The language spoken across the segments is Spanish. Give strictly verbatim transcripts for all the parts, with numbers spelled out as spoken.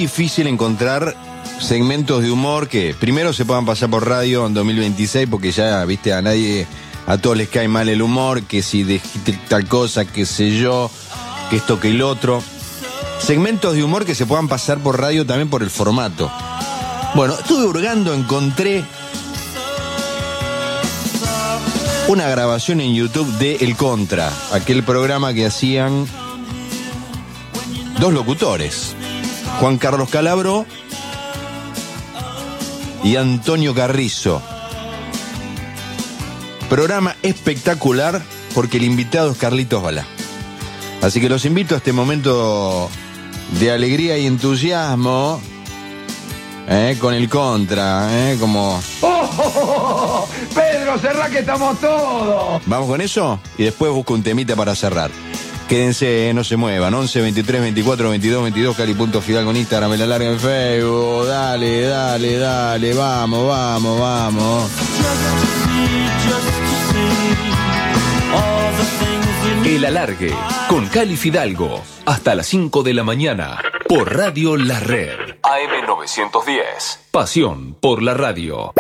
difícil encontrar segmentos de humor que primero se puedan pasar por radio en dos mil veintiséis, porque ya, viste, a nadie, a todos les cae mal el humor, que si dijiste tal cosa, que sé yo, que esto, que el otro. Segmentos de humor que se puedan pasar por radio también por el formato. Bueno, estuve hurgando, encontré una grabación en YouTube de El Contra, aquel programa que hacían dos locutores, Juan Carlos Calabro y Antonio Carrizo. Programa espectacular porque el invitado es Carlitos Balá. Así que los invito a este momento de alegría y entusiasmo eh, con El Contra, eh, como... ¡Oh, oh, oh, oh! ¡Pedro, cerrá que estamos todos! ¿Vamos con eso? Y después busco un temita para cerrar. Quédense, no se muevan. once, veintitrés, veinticuatro, veintidós, veintidós, Cali.Fidal con Instagram, en la larga en Facebook. Dale, dale, dale, vamos, vamos, vamos. El Alargue, con Cali Fidalgo, hasta las cinco de la mañana, por Radio La Red. A M novecientos diez, pasión por la radio.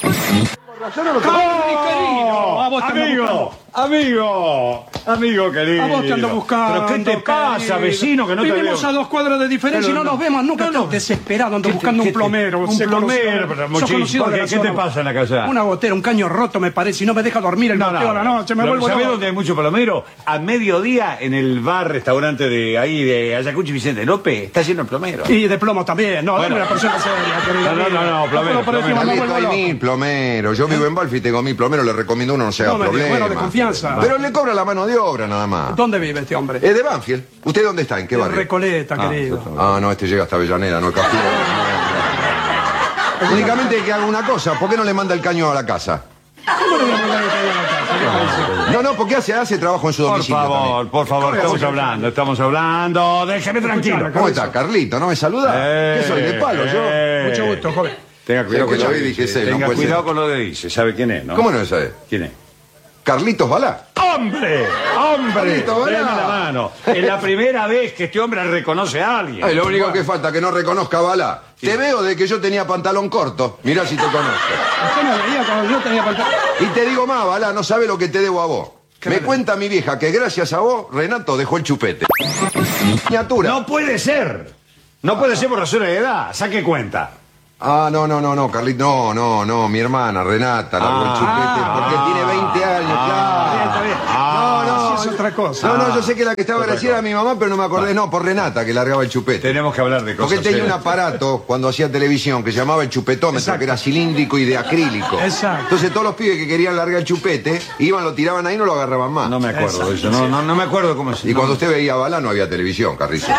¡Oh, amigo! ¡Amigo! ¡Amigo querido! A vos te ando buscando. ¿Pero qué te pasa, querido? vecino, que no te veo? Vivimos a dos cuadras de diferencia Pero y no, no. nos vemos nunca. No, no. Estoy desesperado, ando ¿Qué te- buscando qué un te- plomero. un sé plomero, conocido- pero sos muchísimo. conocido ¿Por de qué? la ¿Qué te zona. pasa en la casa? Una gotera, un caño roto me parece y no me deja dormir el goteo a la noche. Me vuelvo ¿Sabés loco. dónde hay mucho plomero? A mediodía en el bar, restaurante de ahí, de Ayacucho Vicente López, está lleno de plomero. Y de plomo también. No, Bueno. dame una persona seria, querida. No, no, no, no, plomero, por encima, plomero. me Carlito, vuelvo hay loco. mil plomeros. Yo vivo en Banfield y tengo mil plomeros. Le recomiendo uno, no se haga No me digas, problema. bueno, de confianza. Pero le cobra la mano de obra nada más. ¿Dónde vive este hombre? Es de Banfield. ¿Usted dónde está? ¿En qué En barrio? Recoleta, querido. Ah, no, este llega hasta Avellaneda, no Castillo. Únicamente que haga una cosa. ¿Por qué no le manda el caño a la casa? ¿Cómo le voy a mandar el caño a la casa? ¿Qué parece? No, no, porque hace, hace trabajo en su Por domicilio favor, también. por favor, estamos hablando, estamos hablando. Déjeme tranquilo. ¿Cómo está, Carlito? ¿No me saluda? ¿Qué soy, de palo yo? Eh. Mucho gusto, joven. Tenga cuidado Sí, que con lo lo vi, que dije, dice. sí, no Tenga puede cuidado ser. con lo que dice. ¿Sabe quién es, no? ¿Cómo no sabe? ¿Quién es? Carlitos Balá. ¡Hombre! ¡Hombre! Carlito, Deme Balá. la mano. Es la primera vez que este hombre reconoce a alguien. Ay, lo único que falta que no reconozca a Balá. Te veo de que yo tenía pantalón corto. Mirá si te conozco. Usted me veía cuando yo tenía pantalón. Y te digo más, Balá, no sabe lo que te debo a vos. ¿Qué Me me cuenta mi vieja que gracias a vos, Renato dejó el chupete. Miniatura. No puede ser. No puede ser por razones de edad. Saque cuenta. Ah, no, no, no, no, Carlito. No, no, no, mi hermana, Renata, largó el chupete porque tiene veinte años, claro. Está bien. No, no, sí, es otra cosa. No, no, yo sé que la que estaba Otra agradecida era cosa. mi mamá, pero no me acordé. No, por Renata, que largaba el chupete. Tenemos que hablar de cosas Porque él tenía un serias. aparato cuando hacía televisión que se llamaba el chupetómetro, Exacto. que era cilíndrico y de acrílico. Exacto. Entonces todos los pibes que querían largar el chupete, iban, lo tiraban ahí y no lo agarraban más. No me acuerdo de eso. No, no, no me acuerdo cómo se Y cuando usted veía a Balá no había televisión, Carrizo.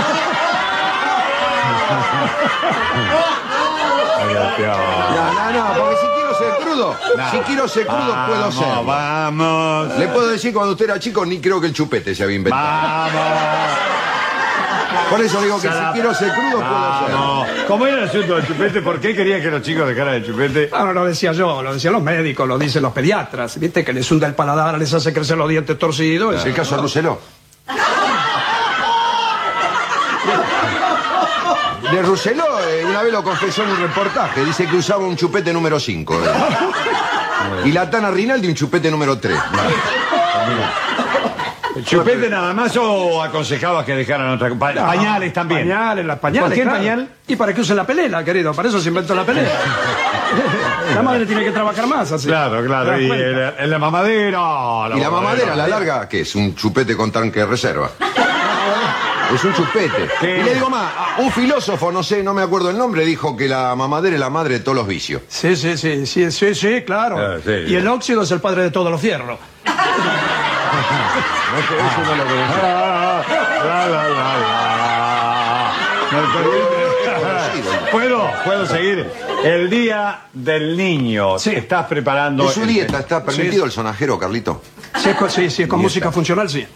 No, no, no, porque si quiero ser crudo, si quiero ser crudo puedo ser. Vamos, vamos. Le puedo decir cuando usted era chico ni creo que el chupete se había inventado. Vamos. Por eso digo que si quiero ser crudo puedo ser. Vamos. ¿Cómo era el asunto del chupete? ¿Por qué quería que los chicos dejaran el chupete? Ah, no lo decía yo, lo decían los médicos, lo dicen los pediatras. Viste que les hunda el paladar, les hace crecer los dientes torcidos. ¿Es el caso de Rousselot? De Rousselot, eh, una vez lo confesó en un reportaje. Dice que usaba un chupete número cinco. Y la Tana Rinaldi un chupete número tres. ¿El chupete nada más o aconsejabas que dejaran otra cosa? Pa- Pañales también. Pañales, las pañales. ¿Por qué el claro. pañal? Y para que usen la pelela, querido. Para eso se inventó la pelela. La madre tiene que trabajar más así. Claro, ¿Te claro. das Y cuenta? el, el de mamadera. Y la mamadera, la larga, ¿qué es? Un chupete con tanque de reserva. Es un chupete. ¿Qué? Y le digo más, un filósofo, no sé, no me acuerdo el nombre, dijo que la mamadera es la madre de todos los vicios. Sí, sí, sí, sí, sí, sí, claro. Ah, sí, y sí. el óxido es el padre de todos los fierros. Eso no lo conozco. La, la, la, la. ¿Puedo? ¿Puedo seguir? El Día del Niño. Sí. ¿Estás preparando? ¿En su el- dieta está permitido Sí. el sonajero, Carlito? Si es con, sí, sí, es con música funcional, sí.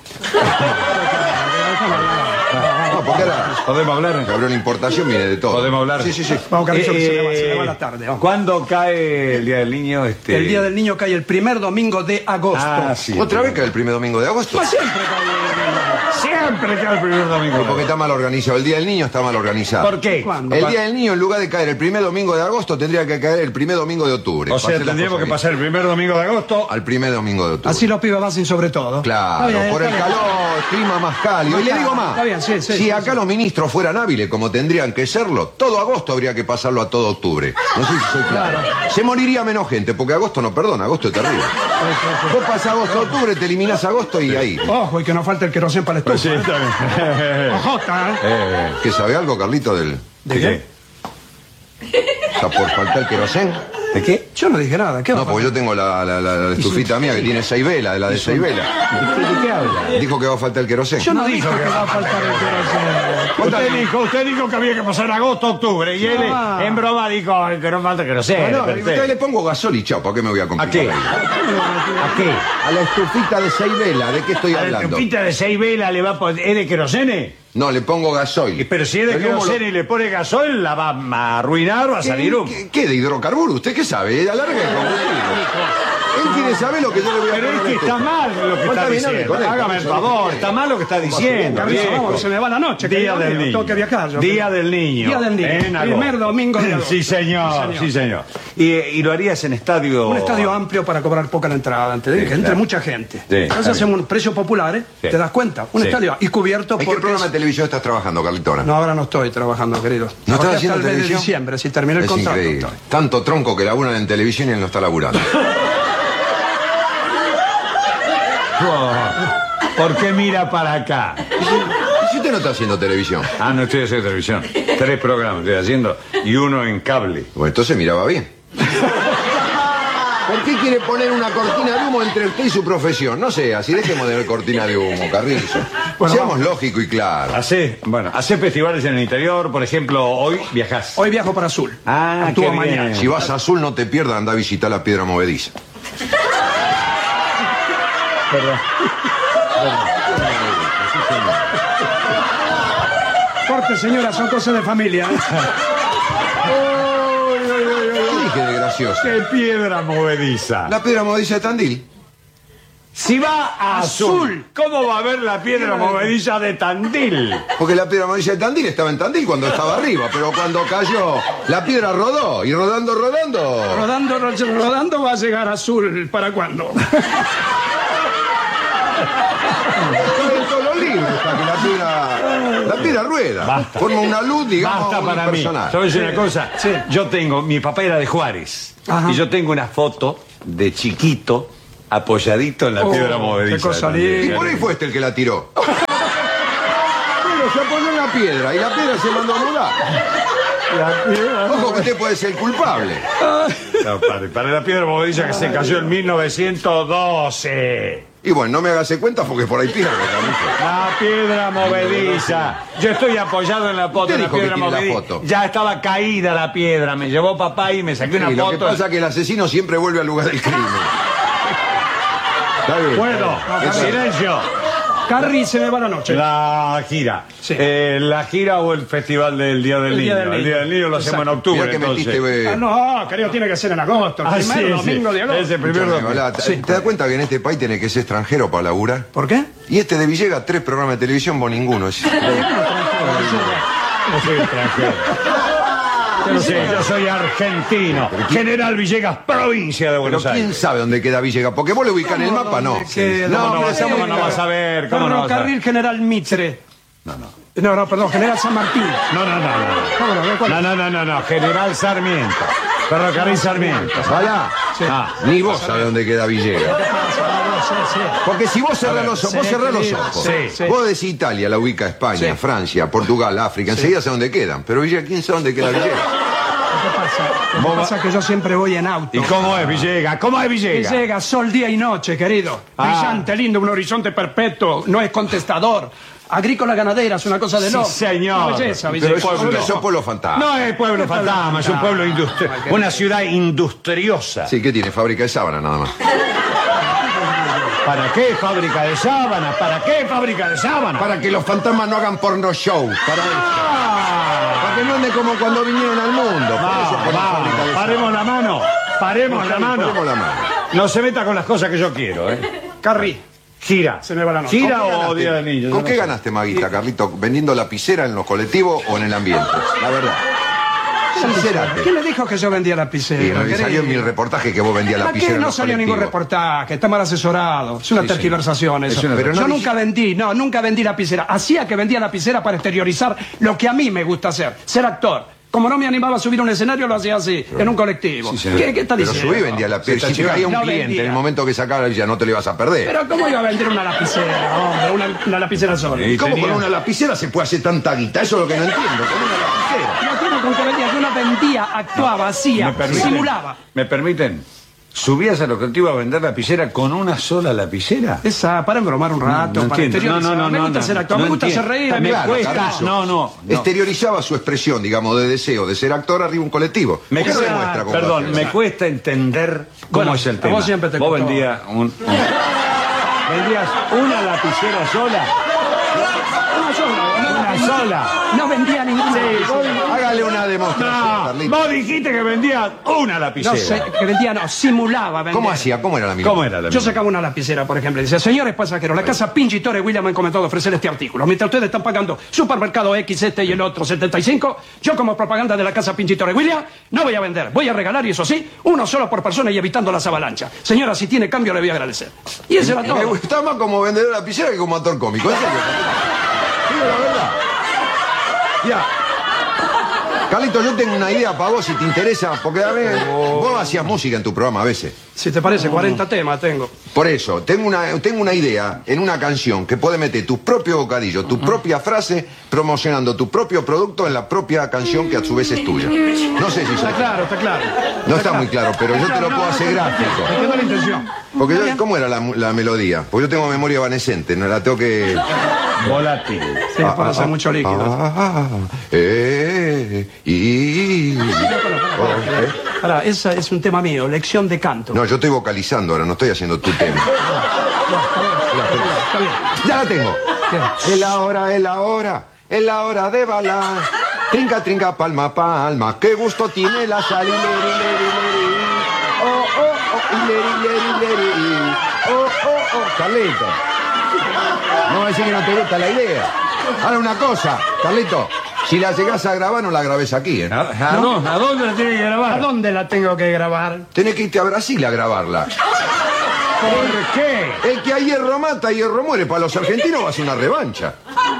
No, porque ahora ¿Podemos hablar? que abrió la importación viene de todo. ¿Podemos hablar? Sí, sí, sí. Vamos, Carlitos, que se le va, Eh, se le va la tarde. vamos. ¿Cuándo cae el Día del Niño? Este... El Día del Niño cae el primer domingo de agosto. Ah, sí. ¿Otra vez cae el primer domingo de agosto? Pues siempre cae el Siempre queda el primer domingo. Sí, porque está mal organizado. El Día del Niño está mal organizado. ¿Por qué? ¿Cuándo? El Día del Niño, en lugar de caer el primer domingo de agosto, tendría que caer el primer domingo de octubre. O sea, Para hacer las tendríamos cosas que bien. pasar el primer domingo de agosto. Al primer domingo de octubre. Así los pibes van sin sobre todo. Claro, Está bien, por el está bien. calor, clima más cálido. Y le digo más, Está bien, sí, sí, si sí, acá sí. los ministros fueran hábiles como tendrían que serlo, todo agosto habría que pasarlo a todo octubre. No sé si soy claro. Se moriría menos gente, porque agosto no perdona, agosto es terrible. Vos pasás agosto, octubre, te eliminás agosto y ahí. Ojo, y que no falte el querosén para la estufa. Sí, está bien. Ojota, ¿eh? ¿Qué sabe algo, Carlito, del... ¿De qué? Está por faltar el querosén? ¿De qué? Yo no dije nada. ¿Qué va No, a porque yo tengo la, la, la, la estufita mía que tiene seis velas, de la de seis velas. ¿De qué habla? Dijo que va a faltar el querosén. Yo no dije que va a faltar el querosén. Usted dijo, usted dijo que había que pasar agosto, octubre. Y él Ah. en broma dijo que no falta que no sé. Bueno, usted le pongo gasol y chao, ¿para qué me voy a ¿A complicar? qué? la vida? ¿A qué? A la estufita de seis velas, ¿de qué estoy ¿A la hablando? estufita de seis velas le va a poner... ¿Es de querosene? No, le pongo gasoil. Pero si es de El humo lo- querosene y le pone gasoil, la va a arruinar, va a salir humo. ¿Qué, qué de hidrocarburo? ¿Usted qué sabe? Alarga el combustible. Él quiere saber lo que yo le voy a Pero poner es en que la está estufa. mal lo que Pues está bien, hable diciendo. con él, Hágame el por eso favor, dice. está mal lo que está diciendo. Carrizo, viejo. vamos, se me va la noche. Día querido del mío, niño. Tengo que viajar. yo. Día del niño. Día del niño. En agosto. Primer domingo de agosto. Sí, señor. Sí, señor. Y, y lo harías en estadio... Un estadio amplio para cobrar poca la entrada, antes de que entre claro. mucha gente. Sí, Entonces está hacemos un precio populares, Sí. ¿te das cuenta? Un Sí. estadio y cubierto ¿En qué porque... programa es- de televisión estás trabajando, Carlito? ahora? No, ahora no estoy trabajando, querido. ¿No Trabajé estás haciendo hasta el mes televisión? de diciembre, si terminé el Es contrato. increíble. estoy. Tanto tronco que laburan en televisión y él no está laburando. Oh, ¿por qué mira para acá? ¿Y si usted no está haciendo televisión? Ah, no estoy haciendo televisión. Tres programas estoy haciendo y uno en cable. Bueno, entonces miraba bien. ¿Por qué quiere poner una cortina de humo entre usted y su profesión? No sé, así dejemos de ver cortina de humo, Carrizo. Bueno, Seamos vamos. lógicos y claros. Hace, bueno, hace festivales en el interior, por ejemplo, hoy viajás. Hoy viajo para Azul. Ah, Actúo qué bien. mañana. Si vas a Azul, no te pierdas, anda a visitar la piedra movediza. Corte, señora, son cosas de familia. ¿eh? ¿Qué dije de gracioso? ¡Qué piedra movediza! La piedra movediza de Tandil. Si va a Azul, ¿cómo va a ver la piedra movediza de Tandil? Porque la piedra movediza de Tandil estaba en Tandil cuando estaba arriba, pero cuando cayó, la piedra rodó, y rodando, rodando. Rodando, ro- rodando va a llegar a Azul. ¿Para cuándo? Está en todos los libros, está que la piedra, la piedra rueda. Basta. Forma una luz, digamos, Basta para mí. unipersonal. ¿Sabes una cosa? Sí. Yo tengo, mi papá era de Juárez. Ajá. Y yo tengo una foto de chiquito apoyadito en la Oh, piedra movediza. qué cosa de Tandil. Y por ahí fue este el que la tiró. Pero se apoyó en la piedra y la piedra se mandó a mudar. Ojo que usted puede ser el culpable. No, padre, para la piedra movediza que se cayó en mil novecientos doce. Y bueno, no me hagas cuenta porque por ahí pierde. La piedra movediza. Yo estoy apoyado en la foto Usted de la dijo que piedra tiene la movediza. foto. Ya estaba caída la piedra. Me llevó papá y me saqué una Y lo que foto. pasa es que el asesino siempre vuelve al lugar del crimen. Está bien. Bueno, Está bien. silencio. Carri, se me va la noche. La gira. Sí. Eh, la gira o el festival del Día del El Niño. Día del El Día Niño. del Niño lo hacemos en Exacto. octubre, Mirá que entonces. metiste... Ah, eh, no, querido, tiene que ser en agosto. El Ah, primer sí, domingo sí. de agosto. Ese primer escúchame, domingo. Olá, ¿te, ¿te das cuenta que en este país tiene que ser extranjero para laburar? ¿Por qué? Y este de Villegas, tres programas de televisión, vos ninguno. Es- Yo soy extranjero. Yo, no sé, yo soy argentino. General Villegas, provincia de Pero Buenos ¿quién Aires. sabe dónde queda Villegas? Porque vos le ubicás en el mapa, no. queda? No, ¿Cómo no, pero vas, estamos cómo no vas a ver? ¿Cómo no vas a ver? Ferrocarril General Mitre. No, no. No, no, perdón, General San Martín. No, no, no, no. ¿Cómo no? ¿Cuál? No, no, no, no, no. General Sarmiento. Ferrocarril Sarmiento. Ojalá. Ah, Ni vos sabés dónde queda Villegas. Sí, sí. Porque si vos cerrás los ojos, vos Sí, cerrás los querido, ojos. sí, sí. Vos decís Italia, la ubica España, Sí. Francia, Portugal, África, enseguida sé dónde quedan. Pero Villegas, ¿quién sabe dónde queda Villegas? ¿Qué pasa? Lo que pasa es que yo siempre voy en auto. ¿y cómo es Villegas? ¿Cómo es Villegas? Llega sol, día y noche, querido. Ah. Brillante, lindo, un horizonte perpetuo. No es contestador. Agrícola ganadera, es una cosa de Sí, loco. señor. Una belleza, Pero Villegas. eso, pueblo. eso es pueblo fantasma. No es pueblo fantasma, es un pueblo industrial. Una ciudad industriosa. Sí, ¿qué tiene? Fábrica de sábana nada más. ¿Para qué fábrica de sábanas? ¿Para qué fábrica de sábanas? Para que los fantasmas no hagan porno show. Para eso. Ah, Para que no anden como cuando vinieron al mundo. Por eso va, ponen va, fábrica de paremos la mano. Paremos la sábana. mano. Ponemos la mano. No se meta con las cosas que yo quiero, ¿eh? Carri, Gira. Se me va la nota. ¿Gira ¿Con qué o ganaste? Día del Niño? ¿Con Yo qué no sé. ganaste, Maguita, Carlito? ¿Vendiendo lapicera en los colectivos o en el ambiente? La verdad. Sincerate. ¿Quién le dijo que yo vendía Y lapicera? me salió en mi reportaje que vos vendías ¿Para lapicera qué en no los salió ningún colectivos. reportaje? Está mal asesorado. Es una Sí, sí. tergiversación eso. Es una- Pero no yo dije- nunca vendí, no, nunca vendí lapicera. Hacía que vendía lapicera para exteriorizar lo que a mí me gusta hacer, ser actor. Como no me animaba a subir a un escenario, lo hacía así, en un colectivo. Sí, señor. ¿Qué, qué está Pero diciendo? subí y vendía la Se está Si te caía un chivando. No cliente vendía. en el momento que sacaba la lapicera, no te lo ibas a perder. Pero ¿cómo iba a vender una lapicera, hombre? Una, una lapicera sola. Sí. ¿Cómo tenía- con una lapicera se puede hacer tanta guita? Eso es lo que no entiendo. Con una lapicera. No tiene con qué vendía, yo una vendía, actuaba, hacía, ¿Me permiten? simulaba. ¿Me permiten? ¿Subías al colectivo a vender lapicera con una sola lapicera? Esa, para embromar un rato, No para entiendo. exteriorizar. No, no, no, me no, gusta no, ser actor, no me gusta entiendo. hacer reír. Me me- cuesta. Carlos. No, no, no. Exteriorizaba su expresión, digamos, de deseo de ser actor arriba de un colectivo. Me ¿Por qué no cuesta- demuestra cómo perdón, lo hace? me cuesta entender cómo Bueno, es el a tema. vos siempre te Vos costó. vendías un, un- vendías una lapicera sola. Una sola, Una sola. No vendía ninguna. Hágale una demostración, No, Carlito. vos dijiste que vendías una lapicera. No sé, que vendía, no, simulaba vender. ¿Cómo hacía? ¿Cómo era la misma? ¿Cómo era la Yo misma? sacaba una lapicera, por ejemplo, y decía, señores pasajeros, la casa Pingitore William me ha encomendado ofrecer este artículo. Mientras ustedes están pagando supermercado X, este y el otro setenta y cinco, yo como propaganda de la casa Pingitore William no voy a vender, voy a regalar, y eso sí, uno solo por persona y evitando las avalanchas. Señora, si tiene cambio le voy a agradecer. Y eso era Me todo. gusta más como vendedor de lapicera que como actor cómico. ¿En serio? Digo la verdad. Ya. Carlito, yo tengo una idea para vos si te interesa, porque a ver, vos hacías música en tu programa a veces. Si te parece, cuarenta temas tengo. Por eso, tengo una, tengo una idea en una canción que puede meter tu propio bocadillo, tu propia frase, promocionando tu propio producto en la propia canción que a su vez es tuya. No sé si Está se- claro, está claro. No está muy claro, pero yo te lo No, puedo no, hacer entiendo, gráfico. Entiendo la intención. Porque yo, ¿cómo era la, la melodía? Porque yo tengo memoria evanescente, no la tengo que... Volátil. Sí, por hacer mucho líquido. Ah, eh, y... Oh, eh. Ahora, esa es un tema mío, lección de canto. No, yo estoy vocalizando ahora, no estoy haciendo tu tema. Está bien. Ya la tengo. Es la hora, es la hora, es la hora de bailar. Trinca, trinca, palma, palma. Qué gusto tiene la sal. y leri, leri, leri. Oh, oh, oh, y leri, leri, leri. Oh, oh, oh. Carlito. No va a decir que no te gusta la idea. Ahora una cosa, Carlito. Si la llegás a grabar, no la grabes aquí, ¿eh? ¿A, a dónde, ¿A dónde la tiene que ¿A grabar? dónde la tengo que grabar? Tenés que irte a Brasil a grabarla. ¿Por qué? El que a hierro mata, hierro muere. Para los argentinos va a ser una revancha.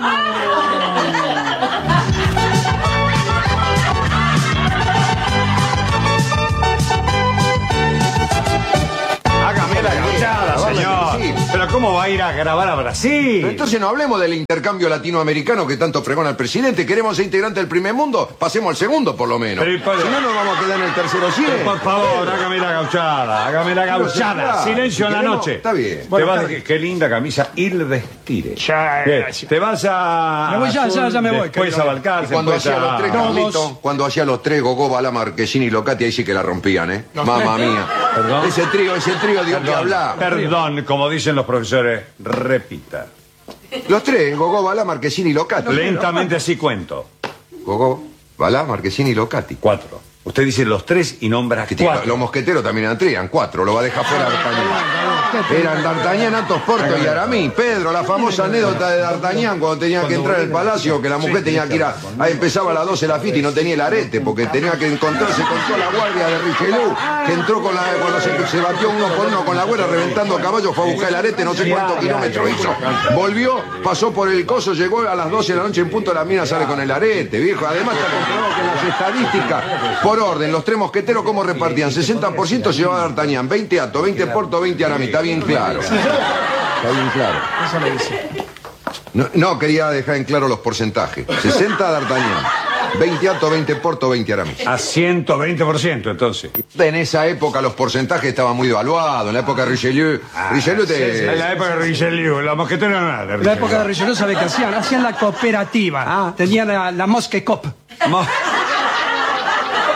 Hágame la gauchada, Vamos a señor. Brasil. Pero ¿cómo va a ir a grabar a Brasil? Pero entonces no hablemos del intercambio latinoamericano que tanto pregona el presidente. ¿Queremos ser integrantes del primer mundo? Pasemos al segundo, por lo menos. Pero, y por- Si no, nos vamos a quedar en el tercero cien. Por favor, hágame la gauchada, hágame la gauchada. Claro, Silencio si en la queremos- noche. está bien. Te Bueno, vas, está qué, bien. qué linda camisa, Il Vestire. Ya, Bien, ya. Te vas a... Me voy ya, ya, ya me voy, Después querido. a Balcarce, Cuando después hacía a... los tres, No, Carlito, vos- cuando hacía los tres, Gogó, Bala, Marquesini y Locati, ahí sí que la rompían, ¿eh? Mamma mía. Perdón. Ese trío, ese trío dio que Perdón, hablar. perdón, como dicen los profesores, repita. Los tres, Gogó, Bala, Marquesini y Locati. Lentamente así cuento. Gogó, Bala, Marquesini y Locati. Cuatro. Usted dice los tres y nombra Que te- cuatro. Los mosqueteros también eran tres, eran cuatro, lo va a dejar fuera D'Artagnan. Eran D'Artagnan, Athos, Porto y Aramí. Pedro, la famosa anécdota de D'Artagnan cuando tenía que entrar al palacio, que la mujer tenía que ir a... Ahí empezaba a las doce la fiesta y no tenía el arete, porque tenía que encontrarse con toda la guardia de Richelieu, que entró con la... cuando se, se batió uno por uno con la güera reventando caballos, fue a buscar el arete, no sé cuántos kilómetros hizo. Volvió, pasó por el coso, llegó a las doce de la noche en punto, la mina sale con el arete, viejo. Además está comprobado que en las estadísticas, por orden, los tres mosqueteros, ¿cómo repartían? sesenta por ciento se llevaba D'Artagnan, veinte Athos, veinte Porto, veinte Aramí. Está bien claro. Está bien claro. Eso le dice. No, no, quería dejar en claro los porcentajes. sesenta D'Artagnan, veinte Athos, veinte Porto, veinte Aramí. A ciento veinte por ciento, entonces. En esa época los porcentajes estaban muy devaluados. En la época de Richelieu, Richelieu te... En la época de Richelieu, la mosquetera no era de En la época de Richelieu, ¿sabe qué hacían? Hacían la cooperativa. Ah. Tenían la, la Mosque Cop. Mo-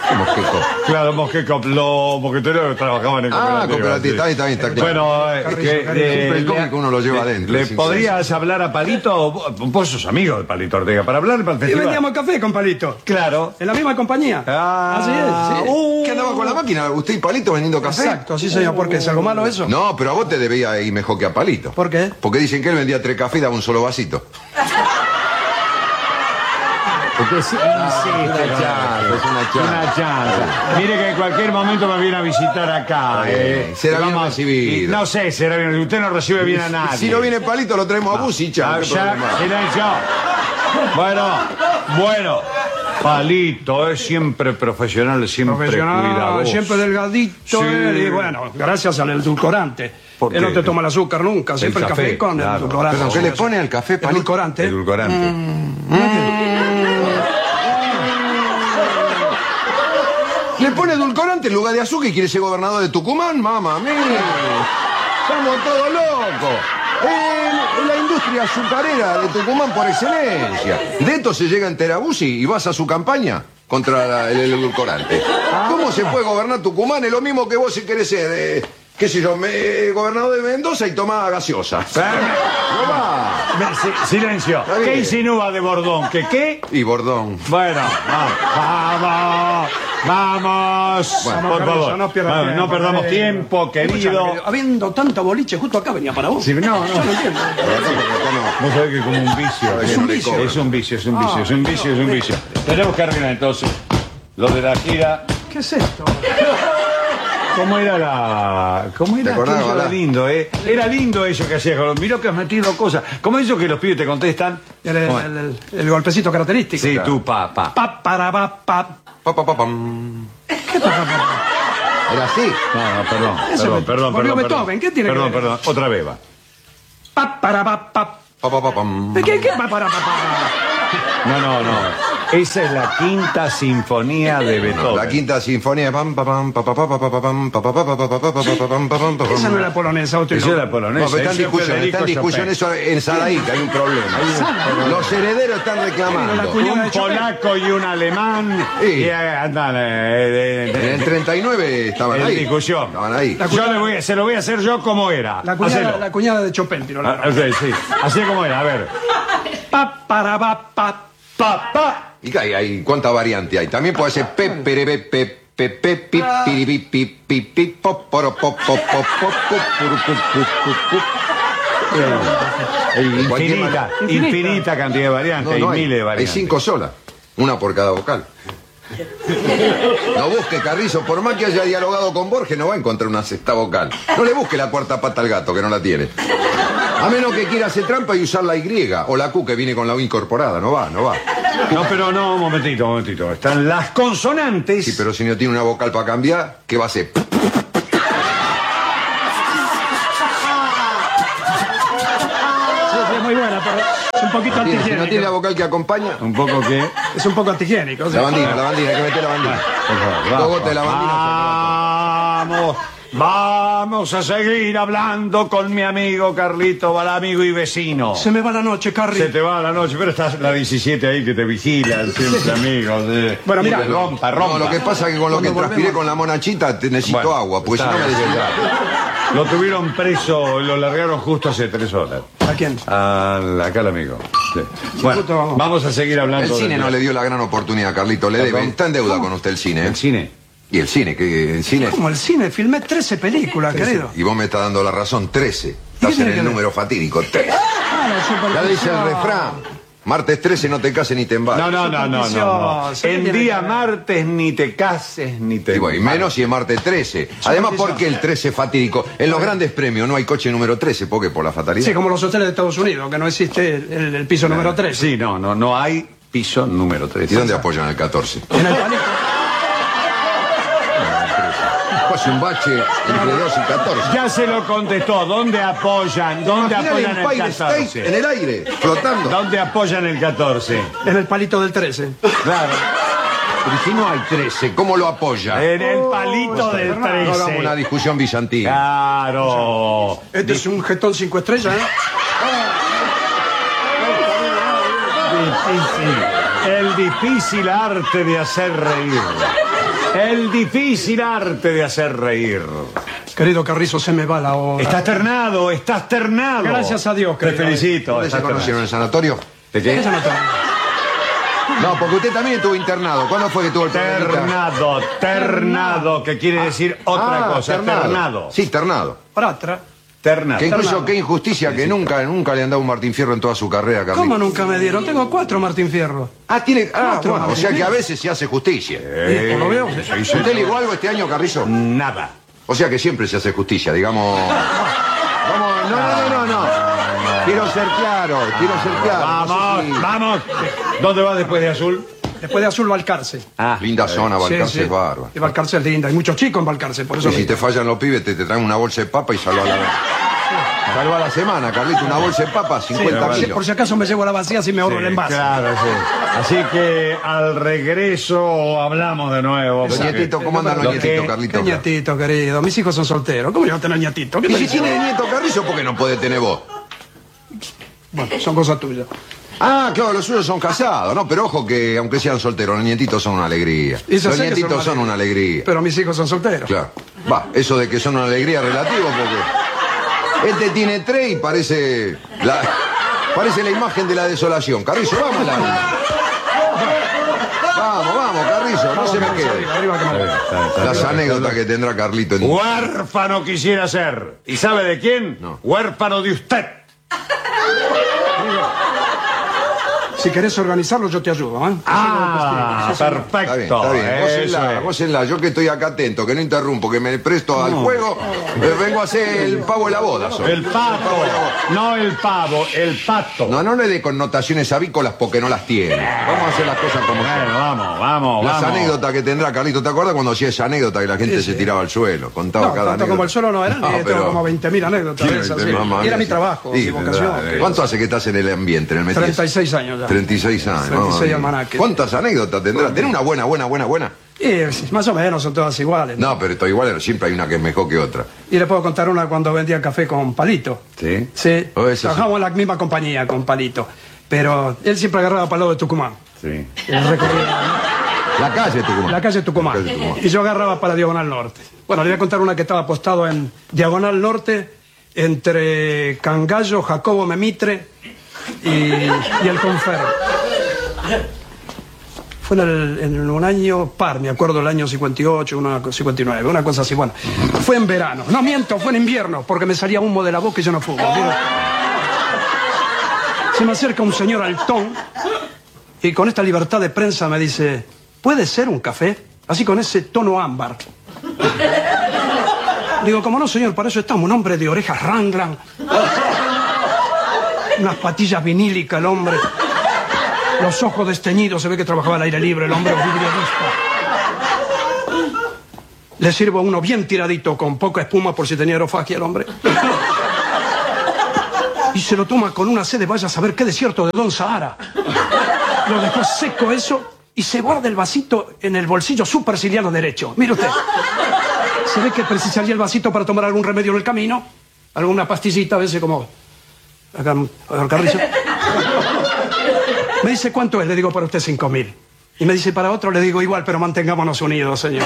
Mosquecop. Claro, Mosquecop, los mosqueteros trabajaban en Ah, cooperativa. cooperativa, sí. está bien, está bien, está claro. Bueno, eh, Carrizo, que, Carrizo. eh, Siempre el le- cómic uno lo lleva le- adentro, ¿Le sin podrías hablar a Palito? Vos sos amigo de Palito Ortega, para hablar para el Y festival. vendíamos café con Palito. Claro. En la misma compañía. Ah, Así es. Sí. Uh. ¿Qué andaba con la máquina? ¿Usted y Palito vendiendo café? Exacto, sí señor. ¿Por qué? ¿Es algo malo eso? No, pero a vos te debía ir mejor que a Palito. ¿Por qué? Porque dicen que él vendía tres cafés y daba un solo vasito. Porque sí, sí, una chanta, es una chanta. Una chanta. Mire que en cualquier momento me viene a visitar acá. Está bien, eh. será bien Vamos- recibido. y No sé, será bien. Usted no recibe bien a nadie. Si no viene Palito, lo traemos a Busi, chao. Ah, ¿Qué ya, problema? silencio. Bueno, bueno. Palito es siempre profesional, siempre Profesional, cuidadoso. siempre delgadito. Sí. él, y bueno, gracias al edulcorante. ¿Por Él no qué? te toma el azúcar nunca, siempre el café, café, con claro. edulcorante. Perdón, ¿qué le pone al café, Palito? Edulcorante. Edulcorante. ¿Le pone edulcorante en lugar de azúcar y quiere ser gobernador de Tucumán? Mamá mía. Estamos todos locos. Eh, la industria azucarera de Tucumán por excelencia. De esto se llega en Terabusi y vas a su campaña contra la- el, el edulcorante. ¿Cómo se puede gobernar Tucumán? Es lo mismo que vos si querés ser, eh, qué sé yo, me- gobernador de Mendoza y tomar gaseosa. No va. Si- Silencio. Está bien. ¿Qué insinúa de Bordón? ¿Que qué? Y Bordón. Bueno, vamos, vamos, vamos, Bueno, por Carlos, favor. no pierdas Vamos, tiempo, no perdamos eh. tiempo, querido. Escúchame, habiendo tanto boliche, justo acá venía para vos. Sí, no, no. Yo no entiendo. Vos sabés que es como un vicio. Es un vicio. Es un vicio, es un vicio, es un vicio, es un vicio. Tenemos que arreglar entonces lo de la gira. ¿Qué es esto? ¿Cómo era la...? ¿Cómo era? ¿Te acordás, aquello? Era Balá? lindo, ¿eh? Era lindo eso que hacías. Mirá que has metido cosas. ¿Cómo eso que los pibes te contestan? El, el- Bueno. el- el golpecito característico. Sí, tú, pa, pa. Pa, para, pa, pa. Pa, pa, pa, pam. Era así. No, no, perdón, Ese perdón, me- perdón, volvió perdón, Beethoven, perdón. ¿qué tiene que Perdón, ver? perdón, otra vez va. Pa, para, pa, pa. Pa, pa, pa, pam. ¿Qué, qué, pa, para, pa, pa? No, no, no. Esa es la quinta sinfonía de Beethoven. La quinta sinfonía. Pam, pa, pam, pa, pa, pa, pa, pa, pa, pam, pa, pa, pa, pa, pa, pa, pa, pa, pa, pam, pa, pam, pa, Esa no pam. era polonesa, usted Esa no. era polonesa. No, pero está en Ese fue discusión, está en Federico discusión Chopin. eso en Sadaíca, hay un problema. Los herederos están reclamando. cuñada Un de Chopin. polaco y un alemán. Sí. Y eh, andan, eh, En eh, el treinta y nueve estaban en ahí. discusión. Estaban ahí. La Yo le voy a, se lo voy a hacer yo como era. La cuñada, Hacelo. la cuñada de Chopin, tiró la Ah, ok, sí. Así como era, a ver. Pa, para, pa, pa. Pa, pa. ¿Y qué hay? hay? ¿Cuánta variante hay? También puede ser pe, pere, pe, pe, pe, pe, pi, piri, pi, pi, pi, pi, po, poro, po, po, po, po, po, puru, pu, pu, pu, pu. Eh, Cualquier Infinita, manera. Infinita. infinita cantidad de variantes, No, no hay hay. miles de Hay variantes. cinco solas. Una por cada vocal. No busque, Carrizo, por más que haya dialogado con Borges, no va a encontrar una sexta vocal. No le busque la cuarta pata al gato, que no la tiene. A menos que quiera hacer trampa y usar la Y o la Q que viene con la U incorporada. No va, no va. No, pero no, un momentito, un momentito. Están las consonantes. Sí, pero si no tiene una vocal para cambiar, ¿qué va a hacer? Sí, sí, es muy buena, pero es un poquito Si no tiene la antihigiénico. vocal que acompaña, Un poco que... Es un poco antihigiénico. o sea. la bandina, la bandina, hay que meter la bandina. Por favor, Dos gotas de la bandina. Vamos, vamos a seguir hablando con mi amigo Carlito Balá, amigo y vecino. Se me va la noche, Carri. Se te va la noche, pero estás la diecisiete ahí que te vigilan siempre, amigos. eh. Bueno, mira. Y rompa, rompa. No, lo que pasa es que con lo que Cuando transpiré volvemos- con la monachita te necesito Bueno, agua, pues si está no me bien, deshidrato. Lo tuvieron preso, lo largaron justo hace tres horas. ¿A quién? Al, acá el amigo. Sí. Bueno, Justo vamos. vamos a seguir hablando. El cine de- no le dio la gran oportunidad, Carlito, le debe. Perdón. Está en deuda con usted el cine, ¿eh? ¿El cine? Y el cine, que el cine. Como el cine, filmé trece películas, querido. Y vos me estás dando la razón, trece. Estás tiene en que el ver? número fatídico, trece. Ah, la Ya dice el supervisión. refrán. Martes trece, no te cases ni te embarques. No, no, no, no, no, no. Supersticioso, ¿qué En tiene día que ver? martes ni te cases ni te... Y bueno, y menos si es martes trece. Además, ¿por qué el trece fatídico? En los grandes premios no hay coche número trece, ¿por qué? Por la fatalidad. Sí, como los hoteles de Estados Unidos, que no existe el, el- el piso número tres. Sí, no, no, no hay piso número tres. ¿Y dónde apoyan el catorce? En el palito. Pues un bache entre dos y catorce. Ya se lo contestó. ¿Dónde apoyan? ¿Dónde Imagina apoyan el el Empire State en catorce? el aire, flotando. ¿Dónde apoyan el catorce? En el palito del trece. Claro. Pero si no hay trece, ¿cómo lo apoya? En el palito del No hagamos una trece. discusión bizantina. Claro. Este es un jetón cinco estrellas, ¿eh? Difícil. El difícil arte de hacer reír. El difícil arte de hacer reír. Querido Carrizo, se me va la hora. Estás ternado, estás ternado. Gracias a Dios, Te querido. felicito. ¿Dónde se estás conocieron? ¿En el sanatorio? ¿De qué? Eso no está. No, porque usted también estuvo internado. ¿Cuándo fue que tuvo el problemita? Ternado, ternado, que quiere decir otra Ah, cosa. Ternado. Sí, ternado. Pratra. Ternado. Que incluso Ternado. qué injusticia que nunca, nunca le han dado un Martín Fierro en toda su carrera, Carlitos. ¿Cómo nunca me dieron? Tengo cuatro Martín Fierro. Ah, tiene. Ah, Cuatro, bueno, o Martín sea que Fierro. a veces se hace justicia. Sí, por lo veo. ¿Usted le igual algo este año, Carrizo? Nada. O sea que siempre se hace justicia, digamos. Vamos, no, no, no, no, no. Quiero ser claro, quiero ser claro. No Vamos, sé si- vamos. ¿Dónde vas después de azul? Después de Azul, Balcarce. Ah, Linda zona, Balcarce Sí, sí. es bárbaro. Y Balcarce es linda. Hay muchos chicos en Balcarce, por eso. Y si te fallan los pibes, te, te traen una bolsa de papa y salva la salva la semana, Carlito. Una bolsa de papa, cincuenta Sí, kilos. por si acaso me llevo la vacía si me ahorro el envase. Claro, sí. Así que al regreso hablamos de nuevo. Los porque- nietitos, ¿cómo andan los Lo nietitos, que- Carlito? ¿Qué nietito, querido? Mis hijos son solteros. ¿Cómo yo voy a tener nietito? ¿Qué Y te si dice? tiene nieto Carrizo, ¿por qué no puede tener vos? Bueno, son cosas tuyas. Ah, claro, los suyos son casados, ¿no? Pero ojo que, aunque sean solteros, los nietitos son una alegría. Y se Los sé que nietitos son una alegría. Pero mis hijos son solteros. Claro. Va, eso de que son una alegría es relativo, porque este tiene tres y parece la, parece la imagen de la desolación. Carrizo, vamos a la luna. Vamos, vamos, Carrizo, no se me quede. Arriba, arriba, que me- Las anécdotas que tendrá Carlito en... Huérfano quisiera ser. ¿Y sabe de quién? No. Huérfano de usted. Si querés organizarlo, yo te ayudo, ¿eh? Ah, perfecto. Está bien, está bien. Gócenla, Eso es. gócenla. Yo que estoy acá atento, que no interrumpo, que me presto al juego, eh, vengo a hacer el pavo de la boda. soy. El pato. No el pavo, el pato. No, no le dé connotaciones avícolas porque no las tiene. Vamos a hacer las cosas como son. Bueno, vamos, vamos, Las vamos. anécdotas que tendrá Carlito, ¿te acuerdas cuando hacía esa anécdota que la gente se tiraba al suelo? Contaba No, cada tanto anécdota. como el suelo no era, No, ni tengo como veinte mil anécdotas de esas, sí. Mamá, Y era mi sí. trabajo, Sí, mi vocación. tendrá, que- eh. ¿Cuánto hace que estás en el ambiente, en el metiche? treinta y seis años ya. treinta y seis años. treinta y seis mamá. almanaques. ¿Cuántas anécdotas tendrá? ¿Tenés una buena, buena, buena, buena? Y más o menos son todas iguales. ¿no? No, pero esto igual siempre hay una que es mejor que otra. Y le puedo contar una cuando vendía café con Palito. ¿Sí? Sí, Oh, eso sí. trabajamos en la misma compañía con Palito. Pero él siempre agarraba para el lado de Tucumán. Sí. Él recorría La calle Tucumán. la calle Tucumán. La calle Tucumán. Y yo agarraba para Diagonal Norte. Bueno, le voy a contar una que estaba apostado en Diagonal Norte entre Cangallo, Jacobo Memitre y, y el Conferro. Fue en, el- en un año par, me acuerdo, el año cincuenta y ocho, una, cincuenta y nueve, una cosa así. Bueno, fue en verano. No miento, fue en invierno, porque me salía humo de la boca y yo no fumo. Mira. Se me acerca un señor altón y con esta libertad de prensa me dice, ¿puede ser un café? Así con ese tono ámbar. Digo, como no, señor, para eso estamos. Un hombre de orejas Wrangler, unas patillas vinílicas, el hombre. Los ojos desteñidos, se ve que trabajaba al aire libre, el hombre vidriolista. Le sirvo uno bien tiradito, con poca espuma, por si tenía aerofagia el hombre. Y se lo toma con una sed de vaya a saber qué desierto de Don Sahara. Lo dejó seco eso y se guarda el vasito en el bolsillo superciliano derecho. Mire usted. Se ve que precisaría el vasito para tomar algún remedio en el camino. Alguna pastillita, a veces como... Acá, al Carrizo. Me dice, ¿cuánto es? Le digo, para usted cinco mil. Y me dice, para otro, le digo, igual, pero mantengámonos unidos, señor.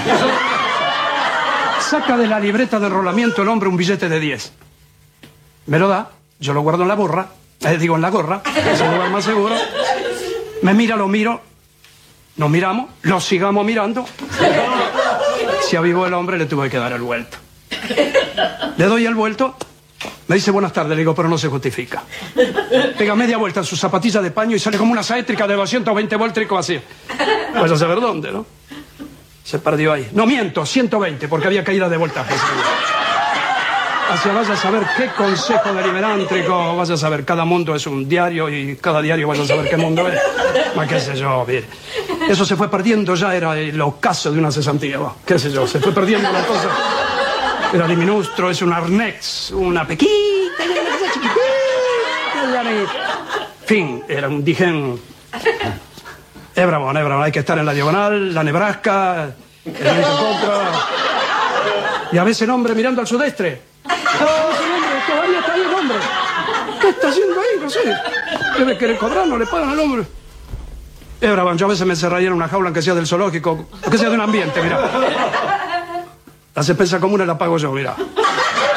Saca de la libreta de enrolamiento el hombre un billete de diez. Me lo da, yo lo guardo en la gorra, eh, digo, en la gorra, que es el lugar más seguro. Me mira, lo miro, nos miramos, lo sigamos mirando. Se avivó el hombre, le tuve que dar el vuelto. Le doy el vuelto, me dice buenas tardes, le digo, pero no se justifica. Pega media vuelta en su zapatilla de paño y sale como una saétrica de doscientos veinte voltricos así. Vaya a saber dónde, ¿no? Se perdió ahí. No miento, ciento veinte, porque había caída de voltaje. Hacia vaya a saber qué consejo deliberántrico, vaya a saber, cada mundo es un diario y cada diario vaya a saber qué mundo es. Ma, qué sé yo, mire. Eso se fue perdiendo, ya era el ocaso de una cesantía, va. Qué sé yo, se fue perdiendo la cosa. Era diminustro, es un arnex, una pequita, una cosa chiquitita, ya ni- fin, era un digen. Es bravo, es bravo, hay que estar en la diagonal, la Nebraska, el viento en contra. Y a veces el hombre mirando al sudeste. A veces el hombre todavía está ahí el hombre. ¿Qué está haciendo ahí? No sé. Debe querer cobrar, no le pagan al hombre. Es bravo, yo a veces me encerraría en una jaula, aunque sea del zoológico, aunque sea de un ambiente, mira. Las expensas comunes las pago yo, mira.